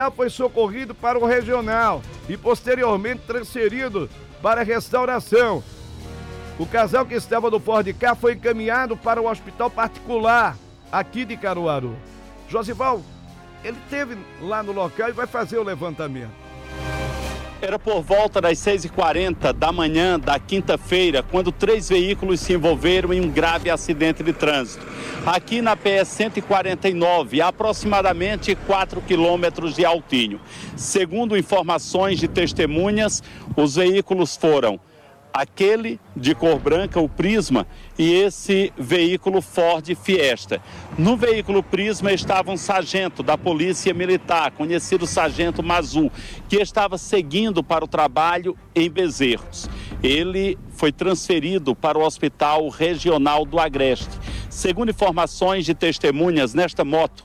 foi socorrido para o regional e posteriormente transferido para a restauração. O casal que estava no Ford Ka foi encaminhado para o hospital particular aqui de Caruaru. Josival, ele esteve lá no local e vai fazer o levantamento. Era por volta das 6h40 da manhã da quinta-feira, quando 3 veículos se envolveram em um grave acidente de trânsito. Aqui na PS 149, a aproximadamente 4 quilômetros de Altinho. Segundo informações de testemunhas, os veículos foram aquele de cor branca, o Prisma, e esse veículo Ford Fiesta. No veículo Prisma estava um sargento da Polícia Militar, conhecido Sargento Mazu, que estava seguindo para o trabalho em Bezerros. Ele foi transferido para o Hospital Regional do Agreste. Segundo informações de testemunhas, nesta moto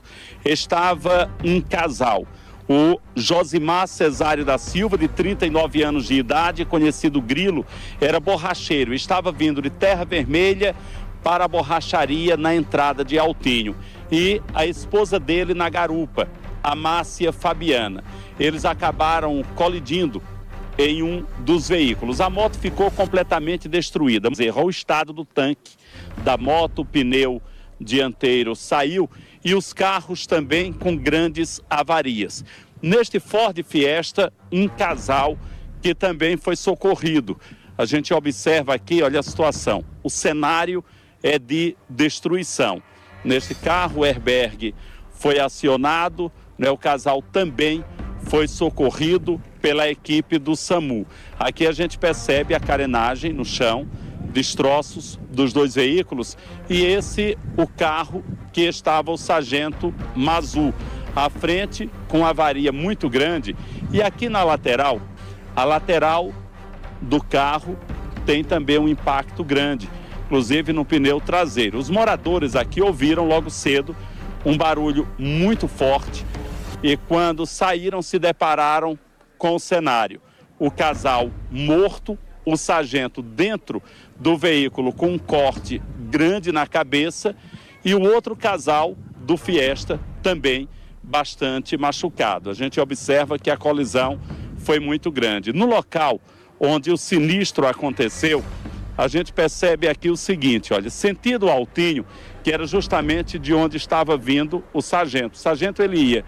estava um casal. O Josimar Cesário da Silva, de 39 anos de idade, conhecido Grilo, era borracheiro. Estava vindo de Terra Vermelha para a borracharia na entrada de Altinho. E a esposa dele na garupa, a Márcia Fabiana. Eles acabaram colidindo em um dos veículos. A moto ficou completamente destruída. Errou o estado do tanque da moto, o pneu dianteiro saiu e os carros também com grandes avarias. Neste Ford Fiesta, um casal que também foi socorrido. A gente observa aqui, olha a situação, o cenário é de destruição. Neste carro, o airbag foi acionado, né, o casal também foi socorrido pela equipe do SAMU. Aqui a gente percebe a carenagem no chão, destroços dos dois veículos e esse o carro que estava o sargento Mazu à frente com avaria muito grande e aqui na lateral, a lateral do carro tem também um impacto grande, inclusive no pneu traseiro. Os moradores aqui ouviram logo cedo um barulho muito forte e quando saíram se depararam com o cenário. O casal morto, o sargento dentro do veículo com um corte grande na cabeça e o outro casal do Fiesta também bastante machucado. A gente observa que a colisão foi muito grande. No local onde o sinistro aconteceu, a gente percebe aqui o seguinte, olha, sentido Altinho, que era justamente de onde estava vindo o sargento. O sargento ele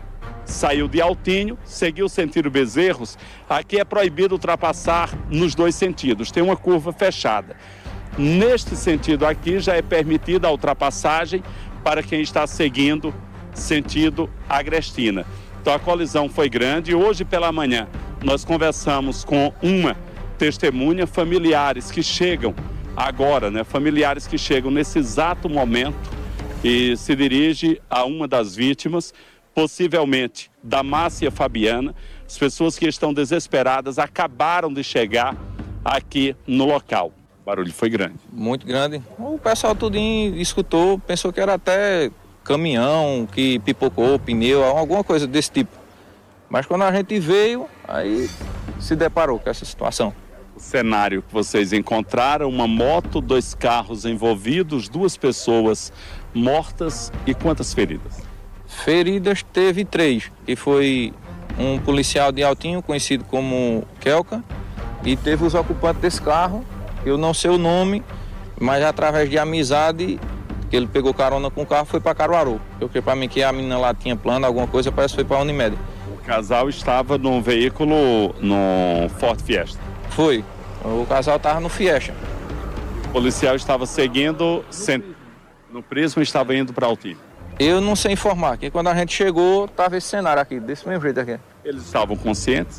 saiu de Altinho, seguiu sentido Bezerros. Aqui é proibido ultrapassar nos dois sentidos, tem uma curva fechada. Neste sentido aqui já é permitida a ultrapassagem para quem está seguindo sentido Agrestina. Então a colisão foi grande e hoje pela manhã nós conversamos com uma testemunha, familiares que chegam agora, né? Familiares que chegam nesse exato momento e se dirige a uma das vítimas, possivelmente da Márcia Fabiana. As pessoas que estão desesperadas acabaram de chegar aqui no local. O barulho foi grande. Muito grande. O pessoal tudinho escutou, pensou que era até caminhão que pipocou, pneu, alguma coisa desse tipo. Mas quando a gente veio, aí se deparou com essa situação. O cenário que vocês encontraram, uma moto, 2 carros envolvidos, 2 pessoas mortas e quantas feridas? Feridas teve 3, que foi um policial de Altinho, conhecido como Kelka, e teve os ocupantes desse carro, eu não sei o nome, mas através de amizade, que ele pegou carona com o carro, foi para Caruaru. Porque para mim que a menina lá tinha plano, alguma coisa, parece que foi para a Unimed. O casal estava num veículo, no Ford Fiesta? Foi, o casal estava no Fiesta. O policial estava seguindo, no Prisma estava indo para Altinho? Eu não sei informar, porque quando a gente chegou, estava esse cenário aqui, desse mesmo jeito aqui. Eles estavam conscientes?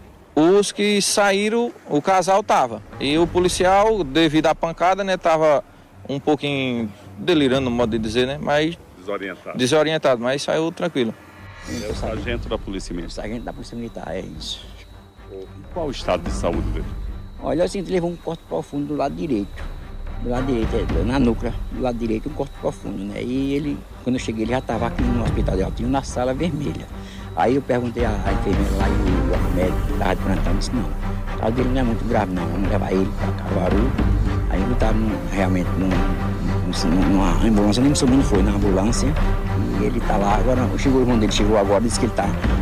Os que saíram, o casal estava. E o policial, devido à pancada, né, estava um pouquinho delirando, no modo de dizer, né, mas... Desorientado, mas saiu tranquilo. É o sargento da Polícia Militar? O sargento da Polícia Militar, é isso. Qual o estado de saúde dele? Olha, assim, ele levou um corte profundo do lado direito. Do lado direito, na nuca, do lado direito, um corte profundo, né? E ele, quando eu cheguei, ele já estava aqui no hospital de Altinho, na sala vermelha. Aí eu perguntei à enfermeira lá e o médico que estava de plantão, disse, não, o caso dele não é muito grave não, vamos levar ele para Caruaru. Aí ele estava realmente numa ambulância, nem me soube onde foi, na ambulância. E ele está lá agora, chegou o irmão dele, chegou agora, disse que ele está